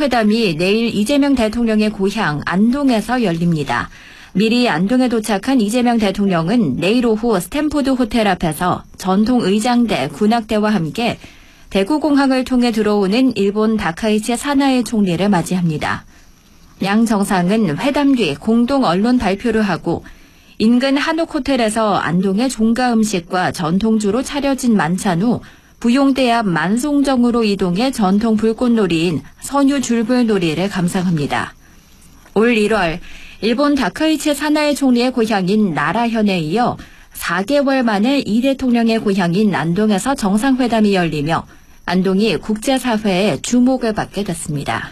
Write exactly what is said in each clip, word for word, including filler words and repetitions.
정상회담이 내일 이재명 대통령의 고향 안동에서 열립니다. 미리 안동에 도착한 이재명 대통령은 내일 오후 스탠포드 호텔 앞에서 전통 의장대, 군악대와 함께 대구공항을 통해 들어오는 일본 다카이치 사나이 총리를 맞이합니다. 양 정상은 회담 뒤 공동 언론 발표를 하고 인근 한옥 호텔에서 안동의 종가 음식과 전통주로 차려진 만찬 후 부용대 앞 만송정으로 이동해 전통 불꽃놀이인 선유 줄불놀이를 감상합니다. 올 일월 일본 다카이치 사나이 총리의 고향인 나라현에 이어 사 개월 만에 이 대통령의 고향인 안동에서 정상회담이 열리며 안동이 국제사회의 주목을 받게 됐습니다.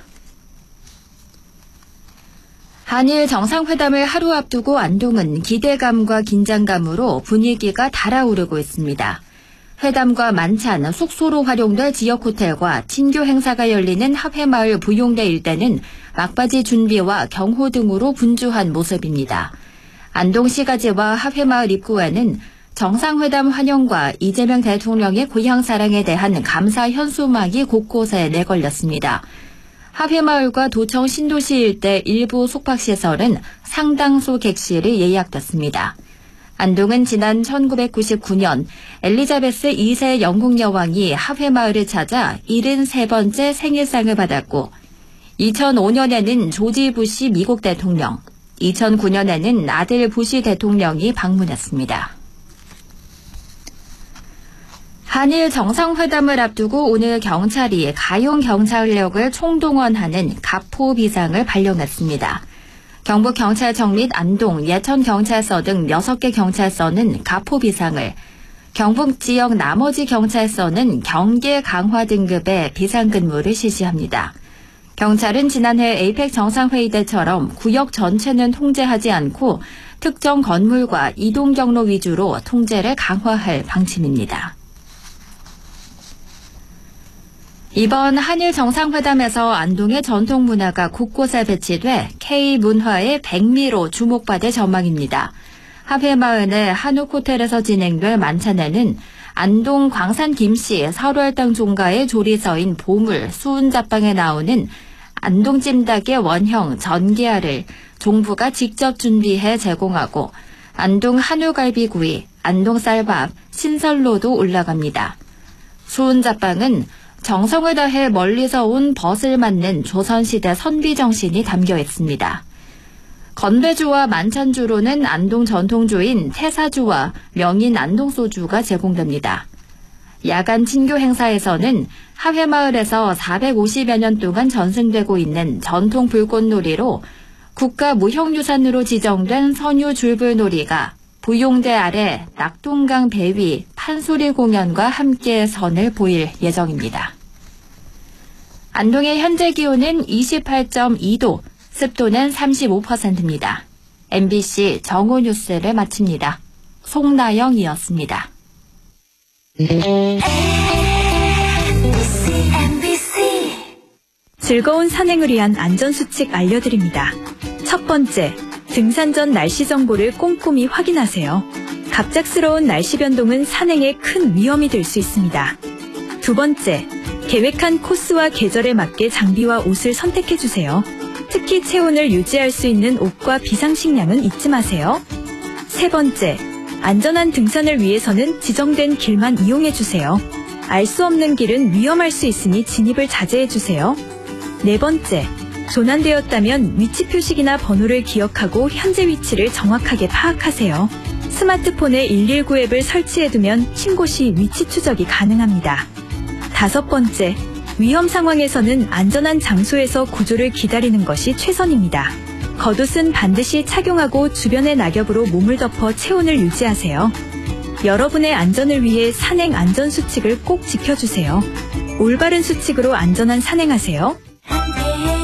한일 정상회담을 하루 앞두고 안동은 기대감과 긴장감으로 분위기가 달아오르고 있습니다. 회담과 만찬, 숙소로 활용될 지역 호텔과 친교 행사가 열리는 합회마을 부용대 일대는 막바지 준비와 경호 등으로 분주한 모습입니다. 안동 시가지와 합회마을 입구에는 정상회담 환영과 이재명 대통령의 고향 사랑에 대한 감사 현수막이 곳곳에 내걸렸습니다. 합회마을과 도청 신도시 일대 일부 숙박시설은 상당수 객실이 예약됐습니다. 안동은 지난 천구백구십구 년 엘리자베스 이 세 영국 여왕이 합회마을을 찾아 칠십삼 번째 생일상을 받았고 이천오 년에는 조지 부시 미국 대통령, 이천구 년에는 아들 부시 대통령이 방문했습니다. 한일 정상회담을 앞두고 오늘 경찰이 가용 경찰력을 총동원하는 가포 비상을 발령했습니다. 경북경찰청 및 안동, 예천경찰서 등 여섯 개 경찰서는 가포 비상을, 경북 지역 나머지 경찰서는 경계 강화 등급의 비상근무를 실시합니다. 경찰은 지난해 에이펙 정상회의 때처럼 구역 전체는 통제하지 않고 특정 건물과 이동 경로 위주로 통제를 강화할 방침입니다. 이번 한일 정상회담에서 안동의 전통 문화가 곳곳에 배치돼 K문화의 백미로 주목받을 전망입니다. 합회마을의 한옥 호텔에서 진행될 만찬에는 안동 광산 김씨 설월당 종가의 조리서인 보물, 수은자빵에 나오는 안동찜닭의 원형 전기알을 종부가 직접 준비해 제공하고 안동 한우갈비구이, 안동쌀밥, 신설로도 올라갑니다. 수은자빵은 정성을 다해 멀리서 온 벗을 맞는 조선시대 선비 정신이 담겨 있습니다. 건배주와 만찬주로는 안동 전통주인 태사주와 명인 안동소주가 제공됩니다. 야간 친교 행사에서는 합회마을에서 사백오십여 년 동안 전승되고 있는 전통 불꽃놀이로 국가무형유산으로 지정된 선유 줄불놀이가 부용대 아래 낙동강 배 위 판소리 공연과 함께 선을 보일 예정입니다. 안동의 현재 기온은 이십팔 점 이 도, 습도는 삼십오 퍼센트입니다. 엠비씨 정오뉴스를 마칩니다. 송나영이었습니다. 즐거운 산행을 위한 안전수칙 알려드립니다. 첫 번째, 등산 전 날씨 정보를 꼼꼼히 확인하세요. 갑작스러운 날씨 변동은 산행에 큰 위험이 될 수 있습니다. 두 번째, 계획한 코스와 계절에 맞게 장비와 옷을 선택해주세요. 특히 체온을 유지할 수 있는 옷과 비상식량은 잊지 마세요. 세 번째, 안전한 등산을 위해서는 지정된 길만 이용해주세요. 알 수 없는 길은 위험할 수 있으니 진입을 자제해주세요. 네 번째, 조난되었다면 위치 표식이나 번호를 기억하고 현재 위치를 정확하게 파악하세요. 스마트폰에 일일구 앱을 설치해두면 신고 시 위치 추적이 가능합니다. 다섯 번째, 위험 상황에서는 안전한 장소에서 구조를 기다리는 것이 최선입니다. 겉옷은 반드시 착용하고 주변의 낙엽으로 몸을 덮어 체온을 유지하세요. 여러분의 안전을 위해 산행 안전수칙을 꼭 지켜주세요. 올바른 수칙으로 안전한 산행하세요.